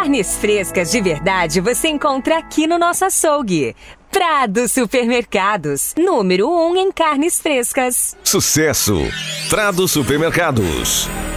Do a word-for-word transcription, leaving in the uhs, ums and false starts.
Carnes frescas de verdade você encontra aqui no nosso açougue. Prado Supermercados, número um em carnes frescas. Sucesso! Prado Supermercados.